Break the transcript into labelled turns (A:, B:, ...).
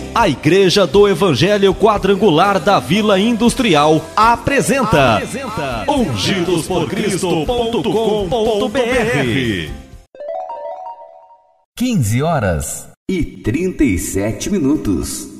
A: A Igreja do Evangelho Quadrangular da Vila Industrial apresenta ungidosporcristo.com.br.
B: 15h37.